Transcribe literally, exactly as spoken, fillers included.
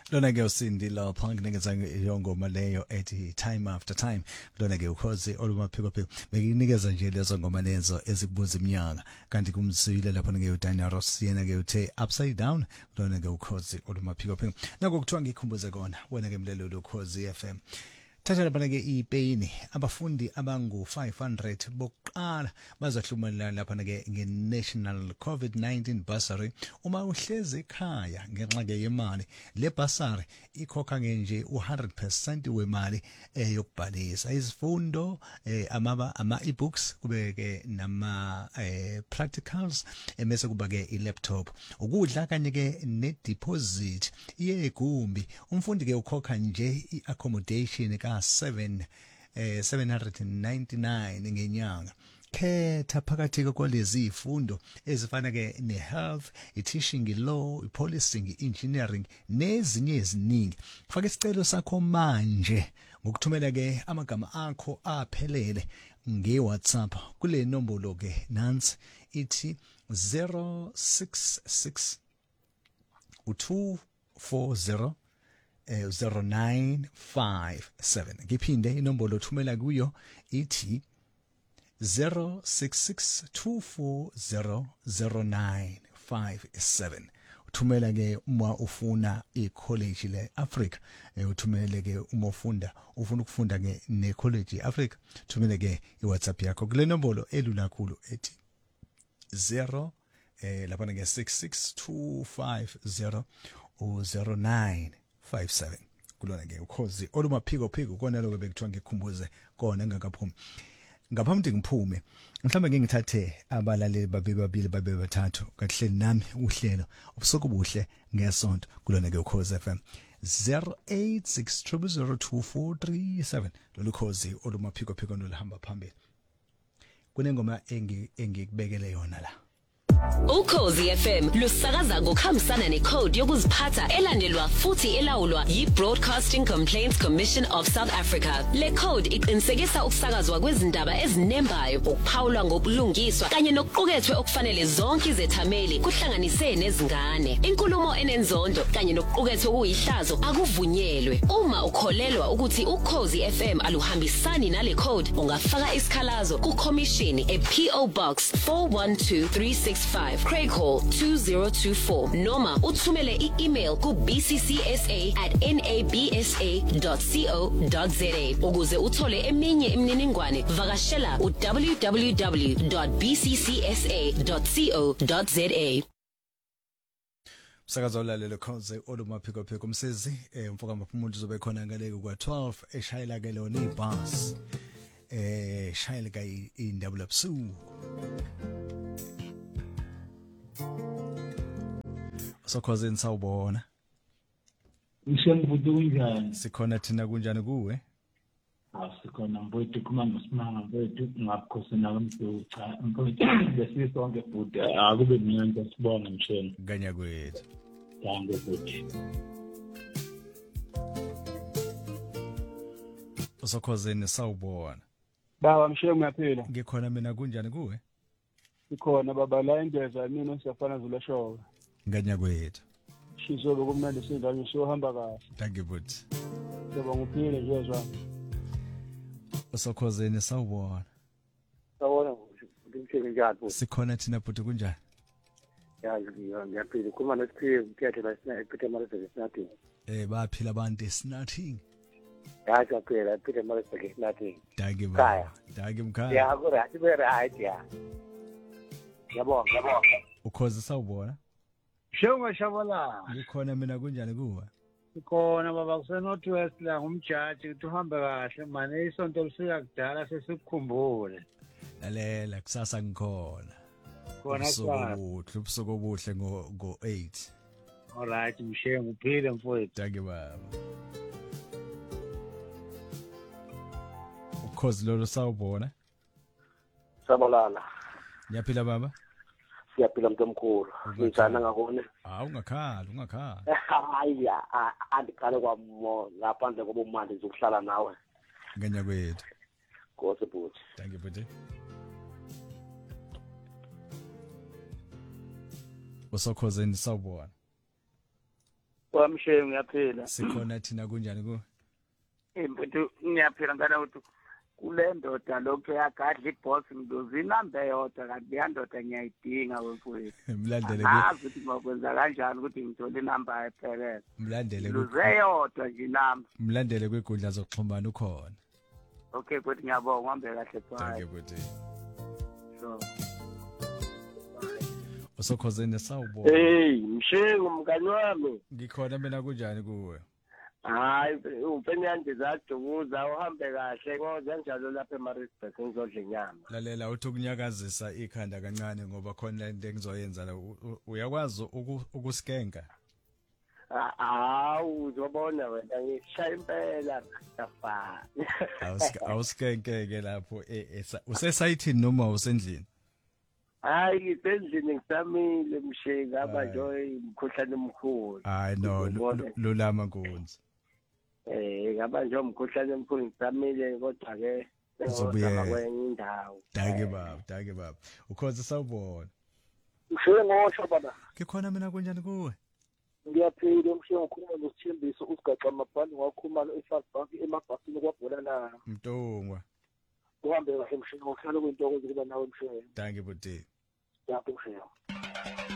Lona ke usindi lapha nginikeza ngiyongoma leyo ethi time after time. Lona ke ukhozi olumaphiko phiko. Bekinikeza nje lezo ngoma lezo ezikubuza iminyaka. Kanti kumsile lapha ke uDaniel Ross yena ke uthe upside down. Lona ke ukhozi olumaphiko phiko. Nako kuthiwa ngikhumbuze kona. Wena ke mlelo lokhozi F M. Thatha lapha ke iPayne abafundi abangu five hundred bokuqala bazohlumanela lapha ke ngeNational COVID nineteen bursary uma uhlezi ekhaya ngenxa ke yemali le bursary ikhokha nje u one hundred percent wemali eyokubhalisa izifundo amaba ama ebooks kube ke nama practicals emese kuba ke ilaptop ukudla kanye ke ne deposit iyegumbi umfundi ke ukhokha nje iaccommodation ka seven eh seven hundred ninety-nine ngenyanga. Khetha phakathi kwalezi izifundo ezifana ke nehealth, i-teaching law, i-policing, engineering nezinye eziningi. Faka isicelo sakho manje ngokuthumela ke amagama akho aphelele ngeWhatsApp kule nombolo ke nansi ithi zero six six two four zero zero nine five seven. Ngiphinde inombolo othumela kuyo ithi zero six six two four zero zero nine five seven. Uthumela ke uma ufuna icollege le Africa, uthumele ke uma ufunda ufuna ukufunda ke ne college eAfrica, uthumele ke iWhatsApp yakho kule nombolo elula kakhulu ethi zero eh lapha ke six six two five zero zero nine five seven. Kulona ke ukhozi olumaphiko phiko kona lokho bekuthiwa ngikhumbuze kona engakaphumi. Ngaphambi ngiphume mhlawumbe ngeke ngithathe abalaleli babe babili babe bathathu kahle nami uhlelo ubusuku buhle ngesonto kulona ke ukhozi F M zero eight six zero zero two four three seven lolu khozi olumaphiko phiko nolihamba phambili. Kunengoma engi engikubekele yona la. Ukhozi F M lusakaza ngokuhambisana necode yokuziphatha elandelwa futhi elawulwa yi-Broadcasting Complaints Commission of South Africa. Le code iqinisekisa ukusakazwa kwezindaba ezinembayo, ukuphawulwa ngobulungiswa kanye nokuqukethwe okufanele zonke izethameli kuhlanganise nezingane. Inkulumo enenzondo kanye nokuqukethwe kuyihlazo akuvunyelwe. Uma ukholelwa ukuthi Ukhozi F M aluhambisani nale code, ungafaka isikhalazo ku-Commission e-P O Box four one two three six five Craig Hall two zero two four noma uthumele i-email ku b c c s a at n a b s a dot co dot z a. Ukuze uthole eminye imininingwane vakashela u w w w dot b c c s a dot co dot z a. Sakaza ulalelo khonze olumaphiko phiko umsezi eh mfoka maphumuntu zobe khona ngaleke kwa twelve eshayela ke lona ibus eh shayela ka indabula busuku. Sokhozeni sawubona. Ngishembudu kunjani? Sikhona thina kunjani kuwe? Asikhona mfowethu kuma ngosimanga mfowethu ngakhosi nakamdu cha mfowethu lesisonke futhi akube mnyanda sibonga msheni. Ganya kwethu. Danke futhi. Sokhozeni sawubona. Baba msheni uyaphila? Ngikhona mina kunjani kuwe? Sikhona baba la indeza mina usiyafana zuleshoka. Nganya kwethu. Shizo lokumnandi sindanye sohamba kahle. Thank you but. Ngoba ngiphile nje zwa. Usokhozeni sawubona. Sawubona ngimsheke njani futhi. Sikhona thina futhi kunjani? Yazi ngiyaphila khuluma nesiphiwe ngithethe la sina ePeter Maritzburg sinathi. Eh baphila abantu esinathing. Yazi phela ePeter Maritzburg sinathi. Thank you baba. Thank you mkhaya. Ya ku right be right ya. Yabonga yabonga. Ukhozi sawubona. Shonga shabalala. Ngikhona mina kunjani kuwe? Sikhona baba kuseNorth West la ngumjaji ukuthi uhambe kahle manje isonto lisika kudala sesikukhumbule. Lalela kusasa ngikhona. Khona kwa. Ubuhle ubusuku obuhle ngo ngo eight. All right mshengu uphile mfowethu. Thank you baba. Ukhozi lolo sawubona. Sabalala. Ngiyaphila baba. Siyaphila mntu omkhulu. Ngijana ngakone. Ah ungakhala ungakhala. Hayiya andikhale kwamo ngaphandle kobumandi zokuhlala nawe. Nganya kwethu. Kose bhuti. Thank you bhuti. Usokhozeni sawubona. Wamshengu ngiyaphila. Sikhona thina kunjani ku? Eh mfethu ngiyaphila ngana ukuthi kule ndoda lokho yagadla iboss mntuzi inamba eyodwa kanti yandoda ngiyayidinga wemfowethu. Mlandele ku. Ngazi ukuthi makwenza kanjani ukuthi ngithole inamba ephelele. Mlandele ku. Luze yodwa nje inamba. Mlandele kwegudla zokuxhumana ukhona. Okay futhi ngiyabonga uhambe kahle bye. Thank you futhi. So. Usokhozeni sawubo. Hey, mshengu mngani wami. Ngikhona mina kunjani kuwe? Hayi, upenyande zadukuza uhambe kahle ngoze njalo lapha eMaritzburg ngizodla inyama. Lalela uthi ukunyakazisa ikhanda kancane ngoba khona into engizoyenza la uyakwazi ukuskenka. Hawu, uzobona wena ngishaya impela safa. Awuskenkeke lapho usesayithini noma usendlini? Hayi isendlini ngisamile mshenga abanjoy umkhuhlane omkhulu. Hayi no lulama nkunzi. Eh ngaba nje umkhuhlane omkhulu ngisamile kodwa ke uzobuyela kwenye indawo. Dake baba, dake baba. Ukhoze sawubona. Mshenga ngosho baba. Ngikhona mina kunjani kuwe? Ngiyaphila mshenga ukhuluma noSithembiso usigaxa amabhani wakhuluma eFirst Bank emabhasini kwabhola na. Mtongwa. Uhambe kahle mshenga uhlala kwintokozo kuba nawe mshenga. Danke buti. Yapho mshenga.